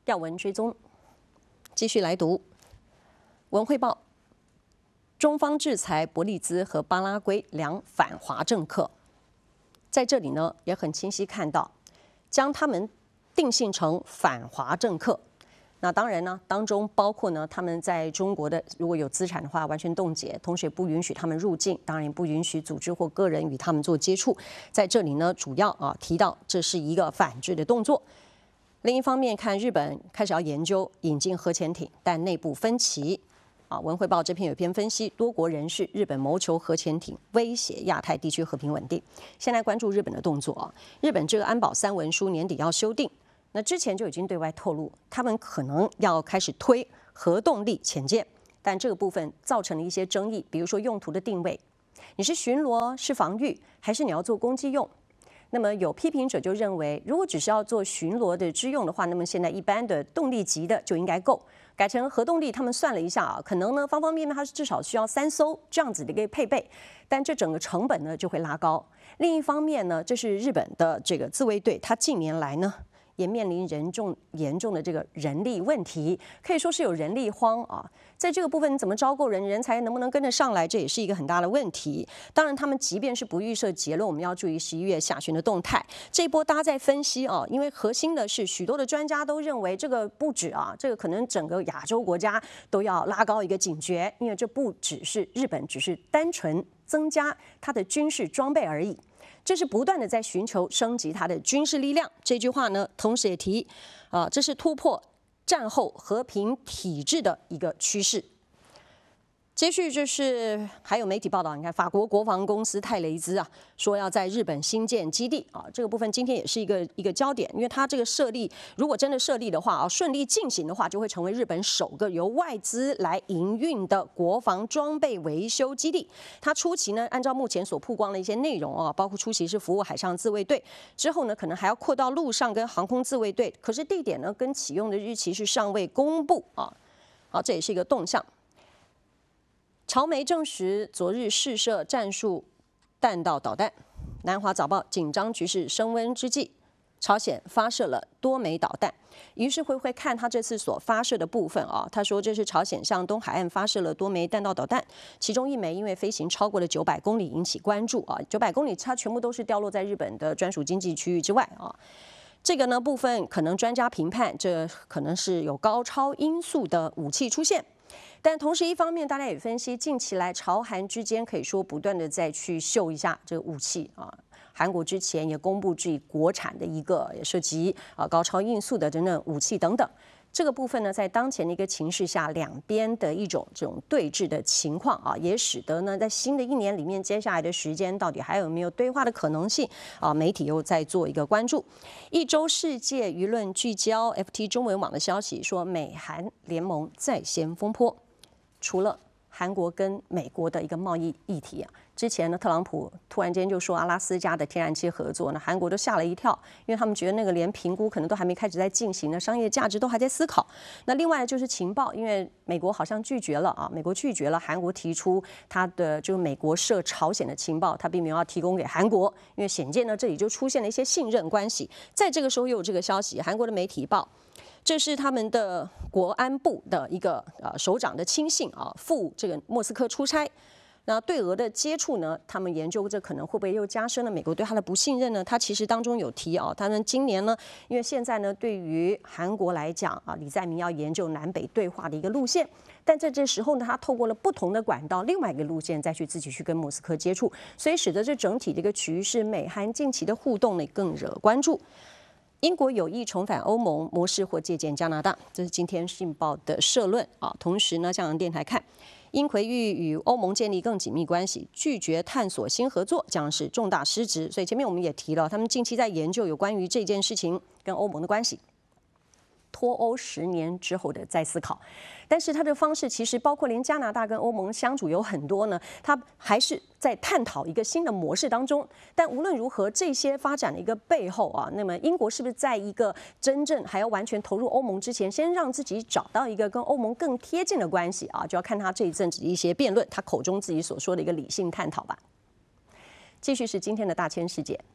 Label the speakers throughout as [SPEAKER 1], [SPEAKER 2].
[SPEAKER 1] 要闻追踪，继续来读。文汇报：中方制裁伯利兹和巴拉圭两反华政客，在这里呢也很清晰看到，将他们定性成反华政客。那当然呢，当中包括呢他们在中国的如果有资产的话，完全冻结，同时也不允许他们入境，当然也不允许组织或个人与他们做接触。在这里呢，主要提到这是一个反制的动作。另一方面，看日本开始要研究引进核潜艇，但内部分歧。文汇报这篇有篇分析，多国人士日本谋求核潜艇，威胁亚太地区和平稳定。先来关注日本的动作日本这个安保3文书年底要修订，那之前就已经对外透露，他们可能要开始推核动力潜舰，但这个部分造成了一些争议，比如说用途的定位，你是巡逻、是防御，还是你要做攻击用？那么有批评者就认为，如果只是要做巡逻的之用的话，那么现在一般的动力级的就应该够，改成核动力，他们算了一下可能呢方方面面它是至少需要3艘这样子的一个配备，但这整个成本呢就会拉高。另一方面呢，这是日本的这个自卫队，它近年来呢也面临严重的这个人力问题，可以说是有人力荒在这个部分你怎么招够人才能不能跟得上来，这也是一个很大的问题。当然，他们即便是不预设结论，我们要注意11月下旬的动态。这一波大家在分析因为核心的是许多的专家都认为这个不止这个可能整个亚洲国家都要拉高一个警觉，因为这不只是日本，只是单纯增加它的军事装备而已。这是不断的在寻求升级它的军事力量。这句话呢，同时也提这是突破战后和平体制的一个趋势。接续就是还有媒体报道，你看法国国防公司泰雷兹说要在日本新建基地这个部分今天也是一个焦点，因为它这个设立如果真的设立的话顺利进行的话，就会成为日本首个由外资来营运的国防装备维修基地。它初期呢，按照目前所曝光的一些内容包括初期是服务海上自卫队，之后呢可能还要扩到陆上跟航空自卫队，可是地点呢跟启用的日期是尚未公布这也是一个动向。朝媒证实，昨日试射战术弹道导弹。南华早报紧张局势升温之际，朝鲜发射了多枚导弹。于是会看他这次所发射的部分他说这是朝鲜向东海岸发射了多枚弹道导弹，其中1枚因为飞行超过了900公里引起关注900公里它全部都是掉落在日本的专属经济区域之外这个呢部分可能专家评判，这可能是有高超音速的武器出现。但同时一方面，大家也分析，近期来朝韩之间可以说不断的再去秀一下这个武器韩国之前也公布自己国产的一个也涉及高超音速的等等武器等等。这个部分呢，在当前的一个情势下，两边的这种对峙的情况也使得呢，在新的一年里面，接下来的时间到底还有没有对话的可能性媒体又在做一个关注。一周世界舆论聚焦 FT 中文网的消息说，美韩联盟再掀风波。除了韩国跟美国的一个贸易议题之前呢，特朗普突然间就说阿拉斯加的天然气合作，那韩国都吓了一跳，因为他们觉得那个连评估可能都还没开始在进行呢，商业价值都还在思考。那另外就是情报，因为美国好像拒绝了美国拒绝了韩国提出他的就是美国涉朝鲜的情报，他并没有要提供给韩国，因为显见呢这里就出现了一些信任关系。在这个时候又有这个消息，韩国的媒体报。这是他们的国安部的一个首长的亲信赴这个莫斯科出差。那对俄的接触呢，他们研究这可能会不会又加深了美国对他的不信任呢？他其实当中有提他们今年呢，因为现在呢对于韩国来讲李在明要研究南北对话的一个路线，但在这时候呢，他透过了不同的管道，另外一个路线再去自己去跟莫斯科接触，所以使得这整体的一个局势，美韩近期的互动呢更惹关注。英国有意重返欧盟模式或借鉴加拿大，这是今天《信报》的社论同时呢，香港电台看，英魁欲与欧盟建立更紧密关系，拒绝探索新合作将是重大失职。所以前面我们也提了，他们近期在研究有关于这件事情跟欧盟的关系。脱欧10年之后的再思考，但是他的方式其实包括连加拿大跟欧盟相处有很多呢，他还是在探讨一个新的模式当中。但无论如何，这些发展的一个背后那么英国是不是在一个真正还要完全投入欧盟之前，先让自己找到一个跟欧盟更贴近的关系就要看他这一阵子的一些辩论，他口中自己所说的一个理性探讨吧。继续是今天的大千世界。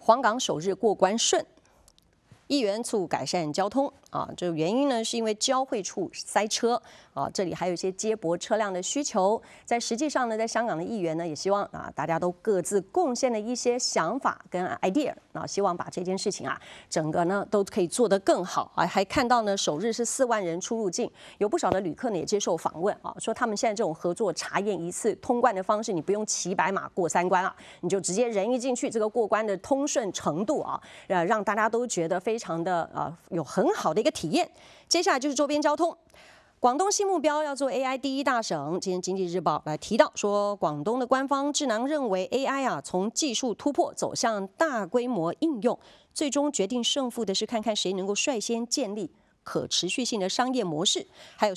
[SPEAKER 1] 黄港首日过关顺。议员促改善交通啊，这个原因呢，是因为交汇处塞车啊，这里还有一些接驳车辆的需求。在实际上呢，在香港的议员呢，也希望啊，大家都各自贡献了一些想法跟 idea 啊，希望把这件事情啊，整个呢都可以做得更好啊。还看到呢，首日是4万人出入境，有不少的旅客呢也接受访问啊，说他们现在这种合作查验一次通关的方式，你不用骑白马过3关了，你就直接人一进去，这个过关的通顺程度啊，让大家都觉得非常的有很好的一个体验。接下来就是周边交通。广东新目标要做 AI 第1大省。今天《经济日报》来提到说，广东的官方智囊认为 AI 啊，从技术突破走向大规模应用，最终决定胜负的是看看谁能够率先建立可持续性的商业模式，还有